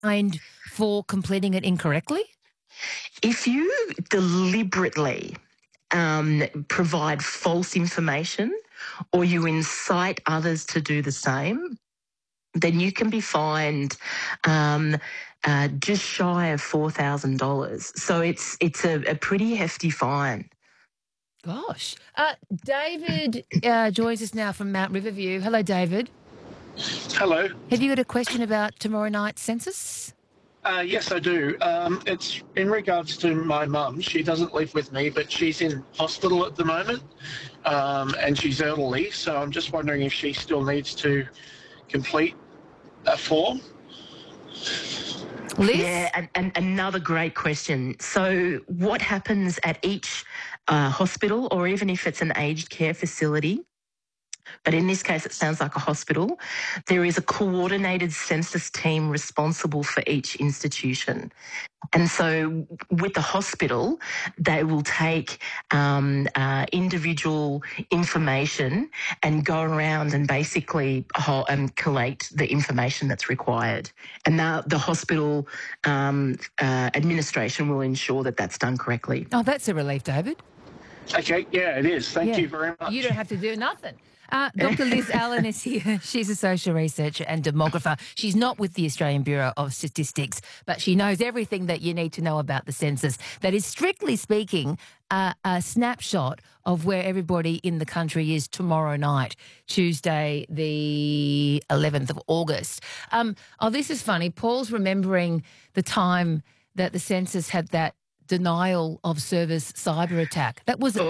fined for completing it incorrectly? If you deliberately provide false information or you incite others to do the same, then you can be fined um, just shy of $4,000. So it's a pretty hefty fine. Gosh. David joins us now from Mount Riverview. Hello, David. Hello. Have you got a question about tomorrow night's census? Yes, I do. It's in regards to my mum. She doesn't live with me, but she's in hospital at the moment, and she's elderly. So I'm just wondering if she still needs to complete a form. Liz? Yeah, and another great question. So what happens at each hospital, or even if it's an aged care facility, but in this case it sounds like a hospital, there is a coordinated census team responsible for each institution. And so with the hospital, they will take individual information and go around and basically collate the information that's required. And now the hospital administration will ensure that that's done correctly. Oh, that's a relief, David. Okay, yeah, it is. Thank you very much. You don't have to do nothing. Dr. Liz Allen is here. She's a social researcher and demographer. She's not with the Australian Bureau of Statistics, but she knows everything that you need to know about the census. That is, strictly speaking, a snapshot of where everybody in the country is tomorrow night, Tuesday, the 11th of August. This is funny. Paul's remembering the time that the census had that denial of service cyber attack. That was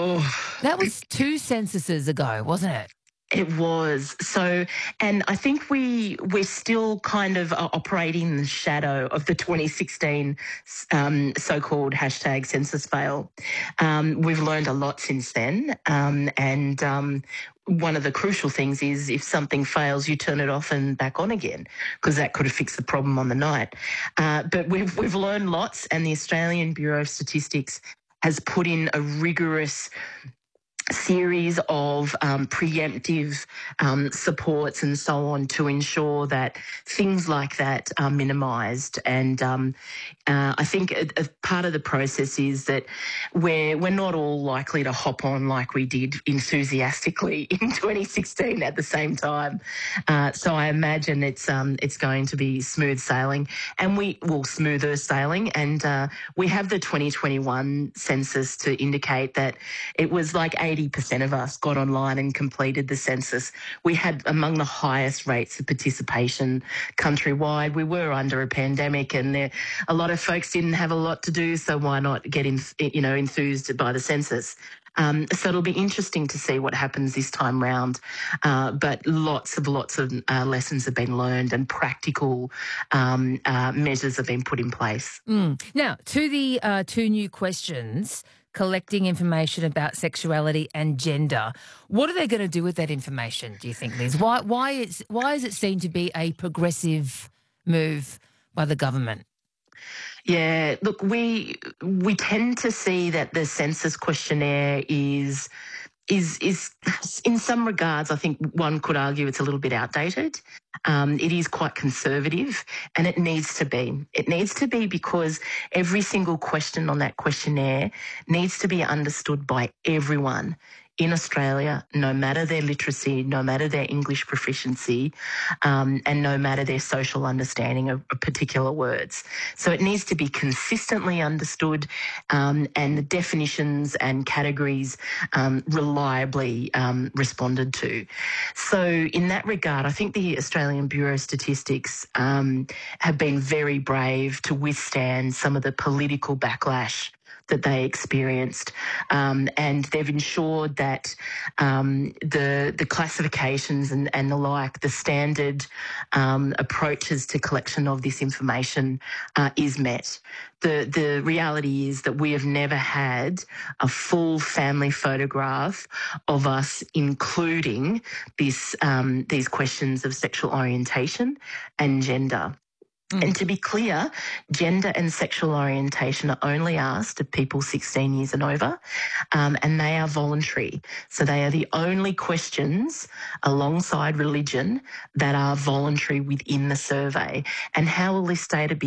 2 censuses ago, wasn't it? It was. So, and I think we're still kind of operating in the shadow of the 2016 so-called hashtag census fail. We've learned a lot since then. And one of the crucial things is if something fails, you turn it off and back on again, because that could have fixed the problem on the night. But we've learned lots, and the Australian Bureau of Statistics has put in a rigorous series of preemptive supports and so on to ensure that things like that are minimised. And I think a part of the process is that we're not all likely to hop on like we did enthusiastically in 2016 at the same time. So I imagine it's going to be smooth sailing, and smoother sailing. And we have the 2021 census to indicate that it was like 80% of us got online and completed the census. We had among the highest rates of participation countrywide. We were under a pandemic, and a lot of folks didn't have a lot to do, so why not get enthused by the census? So it'll be interesting to see what happens this time round. But lots of lessons have been learned, and practical measures have been put in place. Now, to the 2 new questions, collecting information about sexuality and gender. What are they going to do with that information, do you think, Liz? Why is it seen to be a progressive move by the government? Yeah, look, we tend to see that the census questionnaire is in some regards, I think one could argue it's a little bit outdated. It is quite conservative, and it needs to be. It needs to be because every single question on that questionnaire needs to be understood by everyone in Australia, no matter their literacy, no matter their English proficiency, and no matter their social understanding of particular words. So it needs to be consistently understood, and the definitions and categories reliably responded to. So in that regard, I think the Australian Bureau of Statistics have been very brave to withstand some of the political backlash that they experienced, and they've ensured that the classifications and the like, the standard approaches to collection of this information is met. The reality is that we have never had a full family photograph of us, including these questions of sexual orientation and gender. And to be clear, gender and sexual orientation are only asked of people 16 years and over, and they are voluntary. So they are the only questions alongside religion that are voluntary within the survey. And how will this data be